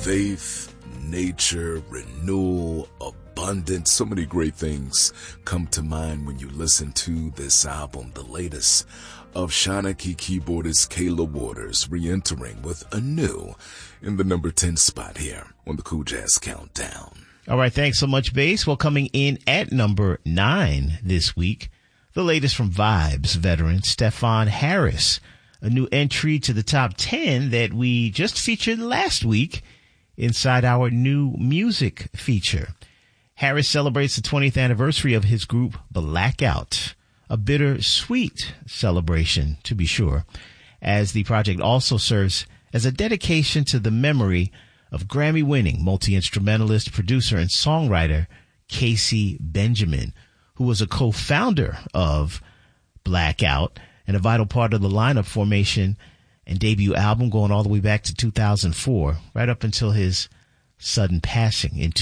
faith, nature, renewal, abundance. So many great things come to mind when you listen to this album, the latest of Shanachie keyboardist Kayla Waters, re-entering with Anew in the number 10 spot here on the Cool Jazz Countdown. All right, thanks so much, Bass. Well, coming in at number 9 this week, the latest from Vibes veteran Stefon Harris, a new entry to the top 10 that we just featured last week inside our new music feature. Harris celebrates the 20th anniversary of his group Blackout, a bittersweet celebration, to be sure, as the project also serves as a dedication to the memory of Grammy-winning multi-instrumentalist, producer, and songwriter Casey Benjamin, who was a co-founder of Blackout and a vital part of the lineup formation and debut album going all the way back to 2004, right up until his sudden passing in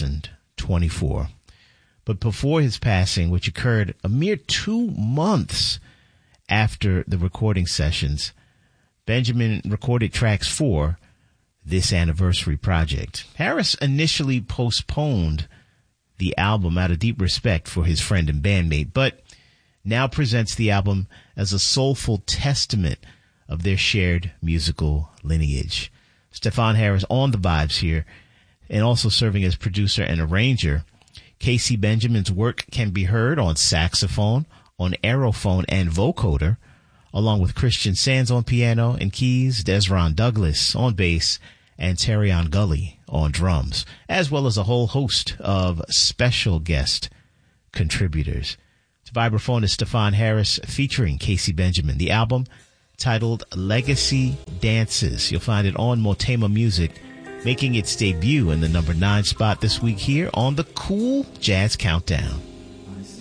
2024. But before his passing, which occurred a mere 2 months after the recording sessions, Benjamin recorded tracks for this anniversary project. Harris initially postponed the album out of deep respect for his friend and bandmate, but now presents the album as a soulful testament of their shared musical lineage. Stefon Harris on the vibes here, and also serving as producer and arranger. Casey Benjamin's work can be heard on saxophone, on aerophone, and vocoder, along with Christian Sands on piano and keys, Desron Douglas on bass, and Terrion Gully on drums, as well as a whole host of special guest contributors. It's Vibraphone is Stefon Harris featuring Casey Benjamin. The album titled Legacy Dances. You'll find it on Motema Music, making its debut in the number 9 spot this week here on the Cool Jazz Countdown.